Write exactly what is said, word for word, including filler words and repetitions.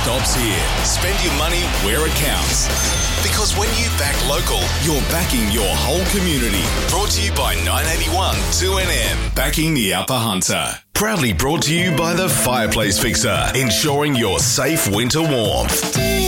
stops here. Spend your money where it counts. Because when you back local, you're backing your whole community. Brought to you by nine eighty-one two N M. Backing the Upper Hunter. Proudly brought to you by the Fireplace Fixer. Ensuring your safe winter warmth.